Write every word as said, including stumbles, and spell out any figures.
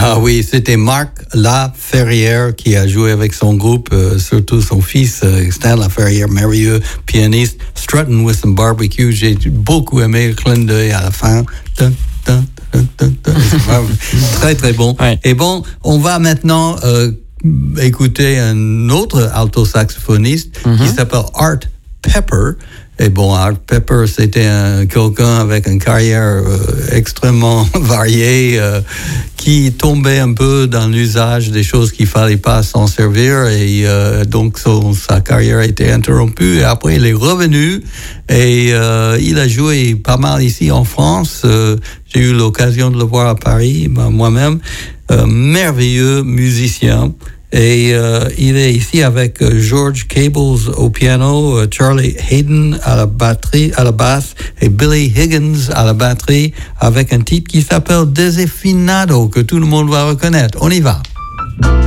Ah oui, c'était Marc Laferrière qui a joué avec son groupe, euh, surtout son fils euh, Stan Laferrière, merveilleux pianiste, Strutting with some Barbecue. J'ai beaucoup aimé le clin d'œil à la fin. Dun, dun, dun, dun, dun. Très très bon. Ouais. Et bon, on va maintenant euh, écouter un autre alto-saxophoniste mm-hmm. qui s'appelle Art Pepper. Et bon, Art Pepper, c'était un, quelqu'un avec une carrière euh, extrêmement variée, euh, qui tombait un peu dans l'usage des choses qu'il fallait pas s'en servir, et euh, donc son, sa carrière a été interrompue. Et après, il est revenu et euh, il a joué pas mal ici en France. Euh, j'ai eu l'occasion de le voir à Paris, ben, moi-même. Euh, merveilleux musicien. Et euh, il est ici avec euh, George Cables au piano, euh, Charlie Hayden à la batterie, à la basse, et Billy Higgins à la batterie, avec un titre qui s'appelle Desafinado, que tout le monde va reconnaître. On y va.